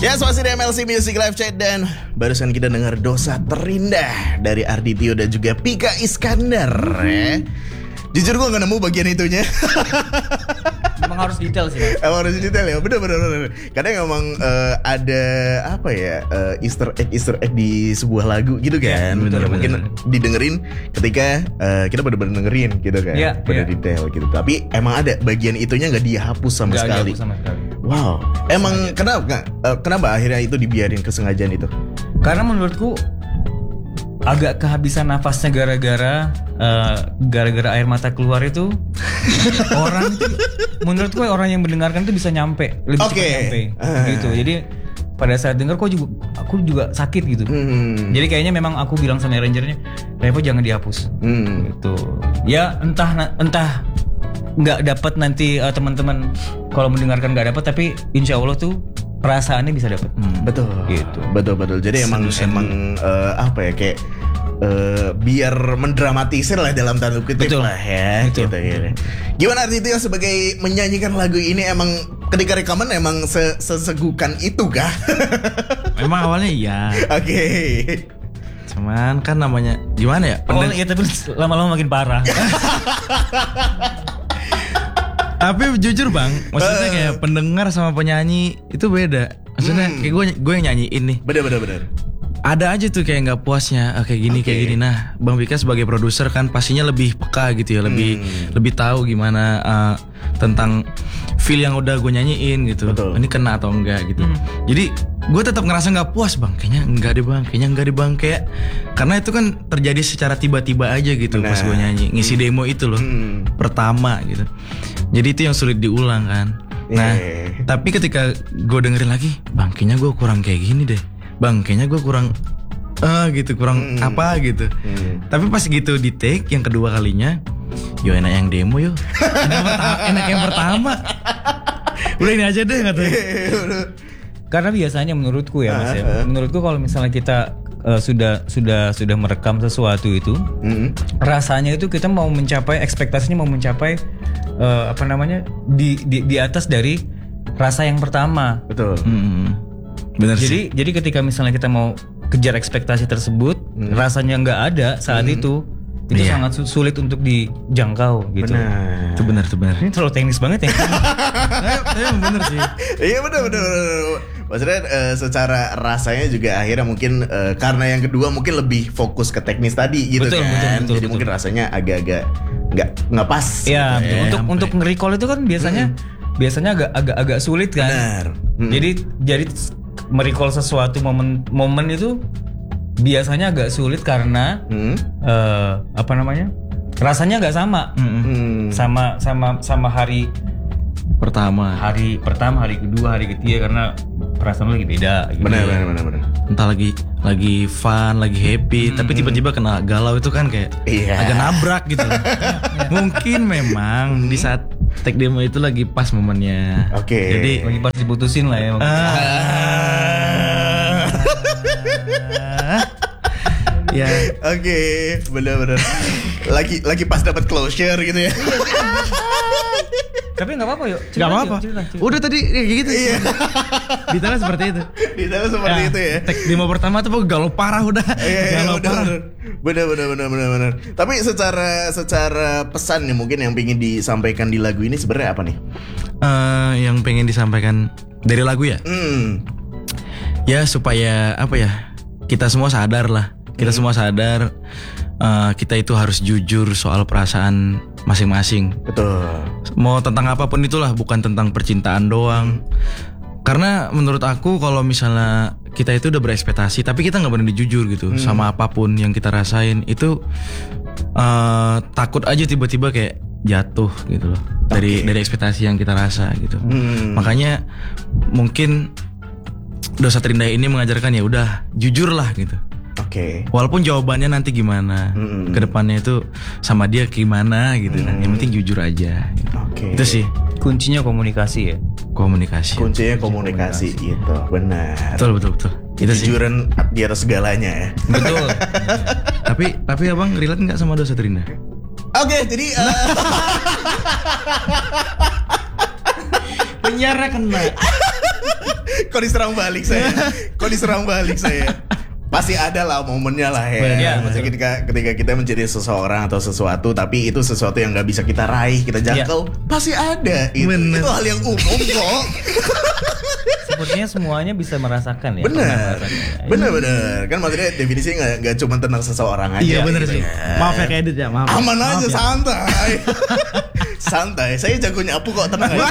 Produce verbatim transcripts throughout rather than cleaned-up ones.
Ya, masih di M L C Music Live Chat dan barusan kita dengar Dosa Terindah dari Arditio dan juga Pika Iskandar. Ya. Jujur gue gak nemu bagian itunya. Emang harus detail sih, Mas. Emang harus detail ya, bener bener bener. Kadang emang uh, ada apa ya uh, Easter egg Easter egg di sebuah lagu gitu kan. Ya, bener, bener, mungkin bener. Didengerin ketika uh, kita bener-bener dengerin gitu kan. Ya, bener ya. Detail gitu. Tapi emang ada bagian itunya nggak dihapus sama gak sekali. Dihapus sama sekali. Wow. Emang Sengaja. kenapa uh, kenapa akhirnya itu dibiarin kesengajaan itu? Karena menurutku agak kehabisan nafasnya gara-gara uh, gara-gara air mata keluar itu. Orang itu, menurutku orang yang mendengarkan itu bisa nyampe lebih okay. cepat nyampe uh. gitu. Jadi pada saat dengar kok juga aku juga sakit gitu. Hmm. Jadi kayaknya memang aku bilang sama arrangernya, Revo jangan dihapus. Hmm. Gitu. Ya entah entah nggak dapat nanti uh, teman-teman kalau mendengarkan nggak dapat, tapi insya Allah tuh perasaannya bisa dapat. Hmm, betul. Gitu. Betul betul. Jadi emang emang uh, apa ya kayak uh, biar mendramatisir lah dalam tanda kutip lah ya. Betul. Gitu, gitu. Gimana Arditio sebagai menyanyikan lagu ini, emang ketika rekaman emang sesegukan itu kah? Memang awalnya iya. Oke. Okay. Cuman kan namanya gimana ya? Oh iya, tapi lama-lama makin parah. Tapi jujur bang, maksudnya kayak pendengar sama penyanyi itu beda. Maksudnya hmm. kayak gue gue yang nyanyiin nih. Bener bener bener. Ada aja tuh kayak nggak puasnya, oh, kayak gini okay. kayak gini. Nah, Bang Pika sebagai produser kan pastinya lebih peka gitu ya, lebih hmm. lebih tahu gimana uh, tentang feel yang udah gue nyanyiin gitu. Betul. Ini kena atau enggak gitu. Hmm. Jadi gue tetap ngerasa nggak puas bang. Kayaknya enggak deh bang, kayaknya enggak deh bang kayak karena itu kan terjadi secara tiba-tiba aja gitu. Benar. Pas gue nyanyi ngisi hmm. demo itu loh hmm. pertama gitu. Jadi itu yang sulit diulang kan. Nah, yeah. tapi ketika gue dengerin lagi, bang kayaknya gue kurang kayak gini deh. Bang kayaknya gue kurang uh, gitu, kurang hmm. apa gitu. Hmm. Tapi pas gitu di take yang kedua kalinya, yo enak yang demo yo. enak, pertama, enak yang pertama. Udah ini aja deh katanya. Karena biasanya menurutku ya Mas ya, menurutku kalau misalnya kita uh, sudah sudah sudah merekam sesuatu itu, mm-hmm. rasanya itu kita mau mencapai ekspektasinya mau mencapai uh, apa namanya di, di di atas dari rasa yang pertama. Betul. Mm-hmm. Benar jadi sih. Jadi ketika misalnya kita mau kejar ekspektasi tersebut, mm. rasanya nggak ada saat mm. itu. Itu yeah. sangat sulit untuk dijangkau gitu. Benar. Itu benar, itu benar. Ini terlalu teknis banget ya. Tapi benar sih. Iya benar benar. Maksudnya uh, secara rasanya juga akhirnya mungkin uh, karena yang kedua mungkin lebih fokus ke teknis tadi gitu betul, kan. Betul, betul, Jadi betul. mungkin rasanya agak-agak nggak nggak pas. Iya. Gitu, ya. Untuk untuk nge-recall itu kan biasanya hmm. biasanya agak agak agak sulit kan. Benar. Hmm. Jadi jadi merecall sesuatu momen momen itu biasanya agak sulit karena hmm? uh, apa namanya rasanya nggak sama hmm. sama sama sama hari pertama hari pertama hari kedua hari ketiga karena perasaan lagi beda gitu. benar benar benar benar entah lagi lagi fun lagi happy hmm. tapi tiba-tiba kena galau itu kan kayak yeah. agak nabrak gitu. Mungkin memang hmm. di saat take demo itu lagi pas momennya. Oke. Okay. Jadi lagi pas diputusin lah ya. Ya, oke, okay. benar-benar. Lagi lagi pas dapat closure gitu ya. Tapi nggak apa-apa yuk. Nggak apa-apa. Cerita, cerita. Udah tadi kayak gitu. Iya. Detailnya seperti itu. Detailnya seperti ya, itu ya. Take demo pertama tuh galau parah udah. Iya, galau udah, parah. Benar benar benar benar benar. Tapi secara secara pesan nih mungkin yang pengen disampaikan di lagu ini sebenarnya apa nih? Uh, yang pengen disampaikan dari lagu ya? Hmm. Ya supaya apa ya? Kita semua sadar lah. Kita hmm. semua sadar uh, kita itu harus jujur soal perasaan masing-masing. Betul. Mau tentang apapun itulah, bukan tentang percintaan doang. Karena menurut aku kalau misalnya kita itu udah berekspektasi tapi kita nggak berani jujur gitu hmm. sama apapun yang kita rasain itu uh, takut aja tiba-tiba kayak jatuh gitu loh dari okay. dari ekspektasi yang kita rasa gitu. Hmm. Makanya mungkin Dosa Terindah ini mengajarkan ya udah jujur lah gitu. Oke. Okay. Walaupun jawabannya nanti gimana, mm-hmm. kedepannya itu sama dia gimana gitu. Mm. Yang penting jujur aja. Gitu. Oke. Okay. Itu sih. Kuncinya komunikasi ya. Komunikasi. Kuncinya komunikasi, komunikasi. Gitu. Benar. Betul betul betul. Itu Jujuran sih. Di atas segalanya ya. Betul. tapi tapi abang relate nggak sama Dosa Terindah? Oke, okay, jadi. Uh... Penyiarnya kena. Kok diserang balik saya? Kok diserang balik saya? Pasti ada lah momennya lah ya. Benar, Maksudnya ketika ketika kita menjadi seseorang atau sesuatu, tapi itu sesuatu yang nggak bisa kita raih, kita jangkau, pasti ada. Itu, Bener. itu hal yang umum kok. Sepertinya semuanya bisa merasakan ya. pernah Bener, merasakan ya. bener-bener. Kan maksudnya definisinya nggak nggak cuma tentang seseorang aja. Iya bener gitu sih. ya. Maaf ya Kak Edit ya, maaf. Aman Maaf aja, ya. santai. Santai. Saya jago nyapu kok, tenang aja.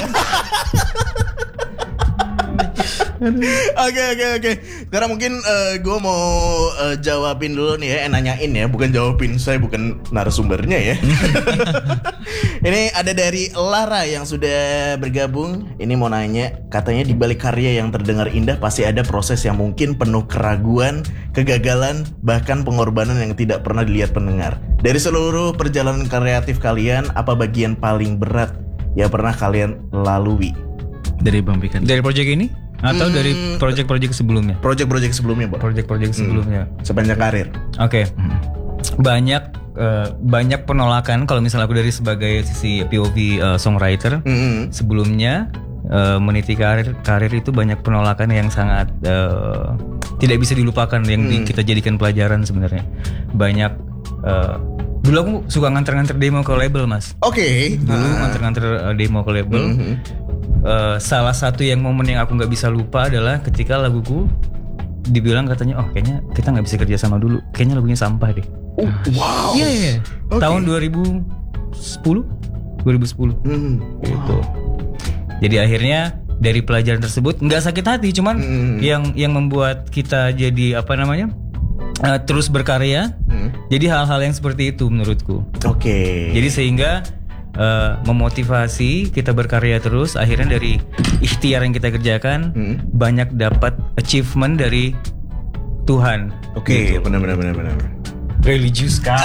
Oke oke oke. Sekarang mungkin gue mau uh, jawabin dulu nih ya, eh, nanyain ya, bukan jawabin. Saya bukan narasumbernya ya. Ini ada dari Lara yang sudah bergabung. Ini mau nanya, katanya di balik karya yang terdengar indah pasti ada proses yang mungkin penuh keraguan, kegagalan, bahkan pengorbanan yang tidak pernah dilihat pendengar. Dari seluruh perjalanan kreatif kalian, apa bagian paling berat yang pernah kalian lalui? Dari Bang Pikan. Dari project ini atau Hmm. dari project-project sebelumnya? Project-project sebelumnya, Pak. Project-project sebelumnya. Sepanjang karir. Oke. Banyak eh, banyak penolakan kalau misalnya aku dari sebagai sisi P O V eh, songwriter. Mm-hmm. Sebelumnya eh, meniti karir karir itu banyak penolakan yang sangat eh, tidak bisa dilupakan yang di- kita jadikan pelajaran sebenarnya. Banyak eh, dulu aku suka nganter-nganter demo ke label, Mas. Oke. Dulu nganter-nganter eh, demo ke label. Mhm. Eh, salah satu yang momen yang aku nggak bisa lupa adalah ketika laguku dibilang katanya, oh kayaknya kita nggak bisa kerja sama dulu, kayaknya lagunya sampah deh. Oh, wow. Iya iya. Oke. Tahun dua ribu sepuluh dua ribu sepuluh Hmm. gitu. Jadi akhirnya dari pelajaran tersebut nggak sakit hati, cuman Hmm. yang yang membuat kita jadi apa namanya eh, terus berkarya. Hmm. Jadi hal-hal yang seperti itu menurutku. Oke. Jadi sehingga eh, memotivasi kita berkarya terus. Akhirnya dari ikhtiar yang kita kerjakan Hmm. banyak dapat achievement dari Tuhan. Oke, benar-benar benar-benar. Religius kan.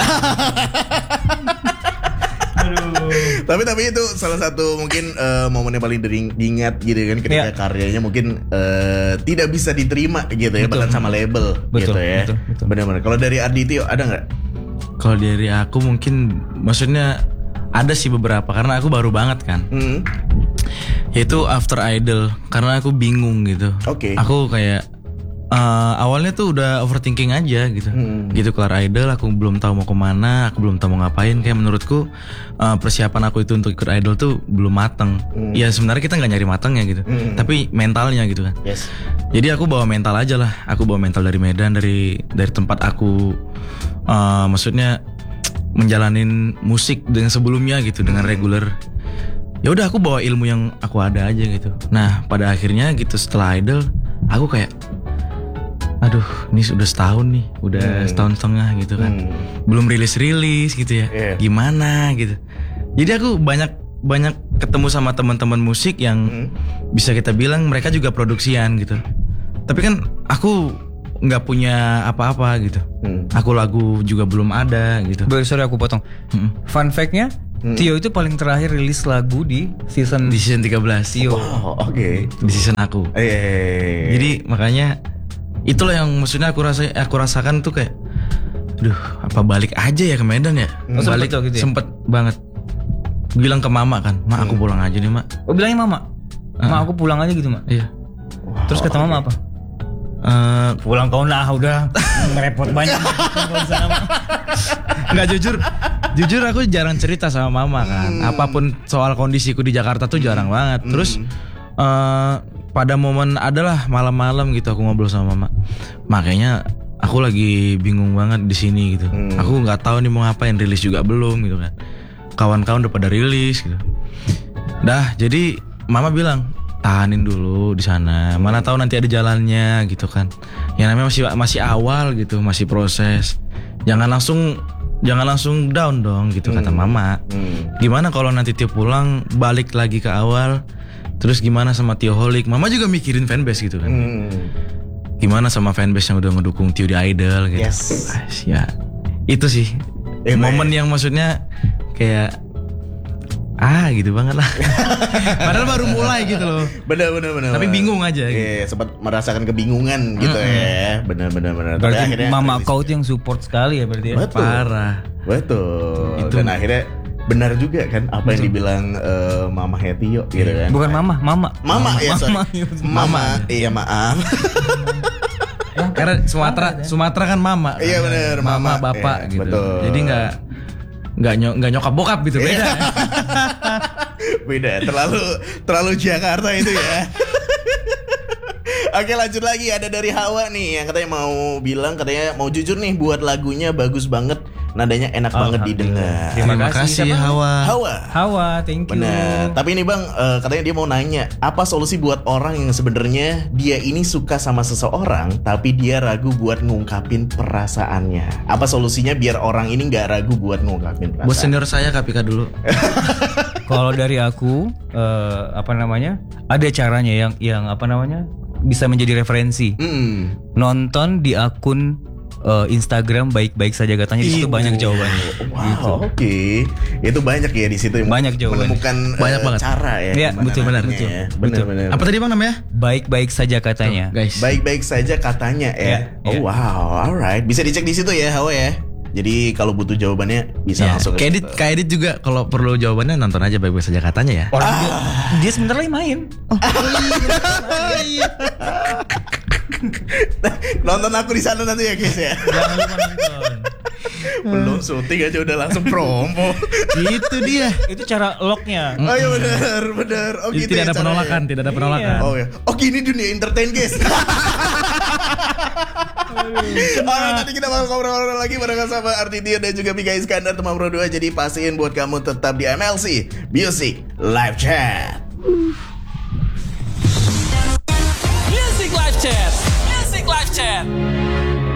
Tapi tapi itu salah satu mungkin eh, momen yang paling dering- diingat gitu kan, ketika Iya. karyanya mungkin eh, tidak bisa diterima gitu ya, Betul. bahkan sama label Betul, gitu ya. betul, betul. Benar-benar. Kalau dari Arditio ada nggak? Kalau dari aku mungkin maksudnya ada sih beberapa karena aku baru banget kan. Hmm. Yaitu After Idol karena aku bingung gitu. Oke. Aku kayak eh, awalnya tuh udah overthinking aja gitu. Hmm. Gitu kelar Idol aku belum tahu mau kemana, aku belum tahu mau ngapain. Kayak menurutku eh, persiapan aku itu untuk ikut Idol tuh belum mateng. Hmm. Ya sebenarnya kita nggak nyari matengnya gitu. Hmm. Tapi mentalnya gitu kan. Yes. Jadi aku bawa mental aja lah. Aku bawa mental dari Medan, dari dari tempat aku eh, maksudnya menjalanin musik dengan sebelumnya gitu, dengan reguler. Ya udah aku bawa ilmu yang aku ada aja gitu. Nah pada akhirnya gitu setelah Idol, aku kayak, aduh ini sudah setahun nih, udah Hmm. setahun setengah gitu kan, Hmm. belum rilis rilis gitu ya. Iya. Gimana gitu. Jadi aku banyak banyak ketemu sama teman-teman musik yang Hmm. bisa kita bilang mereka juga produksian gitu. Tapi kan aku nggak punya apa-apa gitu. Hmm. Aku lagu juga belum ada gitu. Boleh, sorry aku potong. Mm-mm. Fun fact-nya, Hmm. Tio itu paling terakhir rilis lagu di season Di season tiga belas. Tio. Oh, oke. Di season aku. Eh. Jadi makanya itulah yang maksudnya aku rasa aku rasakan tuh kayak, aduh apa balik aja ya ke Medan ya? Oh, sempet balik tuh gitu ya? sempet banget. Bilang ke mama kan, mak aku pulang aja nih mak. Oh bilangnya mama, mak aku pulang aja gitu mak. Iya. Terus kata mama apa? Eh, Pulang kau lah udah ngerepot banyak. Nggak jujur, jujur aku jarang cerita sama mama kan. Apapun soal kondisiku di Jakarta tuh jarang banget. Terus eh, pada momen adalah malam-malam gitu aku ngobrol sama mama. Makanya aku lagi bingung banget di sini gitu. Hmm. Aku nggak tahu nih mau ngapain, rilis juga belum gitu kan. Kawan-kawan udah pada rilis gitu. Dah, jadi mama bilang tahanin dulu di sana. Mana tahu nanti ada jalannya gitu kan. Ya namanya masih masih awal gitu, masih proses. Jangan langsung jangan langsung down dong gitu kata mama. Hmm. Gimana kalau nanti Tio pulang balik lagi ke awal? Terus gimana sama Tio Holik? Mama juga mikirin fanbase gitu kan. Hmm. Gimana sama fanbase yang udah ngedukung Tio di Idol gitu. Yes. Ah, ya. Itu sih Eh, momen yang maksudnya kayak ah gitu banget lah. Padahal baru mulai gitu loh. Benar benar benar. Tapi benar. bingung aja gitu. Iya, sempat merasakan kebingungan gitu ya. Benar benar benar. Tapi Berarti akhirnya mama rilis. kau tuh yang support sekali ya berarti ya. Betul. Parah. Betul. Itu. Dan akhirnya benar juga kan apa yang dibilang uh, Mama Hetio gitu kan. Bukan mama, mama. Mama, ya sorry. Mama. Mama, iya maaf. Karena Sumatera Sumatera kan mama. Iya benar, mama, mama. bapak Iya, gitu. betul. Jadi nggak nggak nyok nggak nyokap bokap gitu beda. Beda, terlalu terlalu Jakarta itu ya. Oke, lanjut lagi, ada dari Hawa nih yang katanya mau bilang, katanya mau jujur nih buat lagunya bagus banget, nadanya enak banget didengar. Terima Terima kasih, kasih siapa? Hawa. Hawa. Hawa, thank you. Benar. Tapi ini Bang, eh, katanya dia mau nanya, apa solusi buat orang yang sebenarnya dia ini suka sama seseorang tapi dia ragu buat ngungkapin perasaannya? Apa solusinya biar orang ini nggak ragu buat ngungkapin perasaan? Bos senior saya Kapika dulu. Kalau dari aku eh, apa namanya? Ada caranya yang yang apa namanya? Bisa menjadi referensi. Hmm. Nonton di akun eh, Instagram baik-baik saja katanya, di situ banyak jawabannya. Wow, oke. Itu banyak ya di situ yang Banyak jawabannya. menemukan Banyak eh, banget. cara ya. Iya, gimana betul, benar, nantinya betul. ya. Betul. Benar-benar. Apa tadi Bang namanya? Baik-baik saja katanya. Guys. Baik-baik saja katanya ya. Iya, Oh iya. wow, alright. Bisa dicek di situ ya, Hawa ya. Jadi kalau butuh jawabannya bisa Ya, langsung. ke Kayak Edit, situ. kayak Edit juga kalau perlu jawabannya nonton aja baik-baik saja katanya ya. Orang dia, dia sebentar lagi main. Nonton aku di sana nanti ya guys ya. Jangan lupa nonton. Belum syuting aja udah langsung promo. Itu dia. Itu cara locknya. Oh iya benar, benar. Oh Jadi gitu tidak ya ada caranya. penolakan, tidak ada penolakan. Oh ya. Oh gini dunia entertain guys. Alright, nanti kita bakal ngobrol-ngobrol lagi bareng sama Artidia dan juga Mika Iskandar teman Pro dua. Jadi pastiin buat kamu tetap di M L C Music Live Chat. Music Live Chat. Music Live Chat.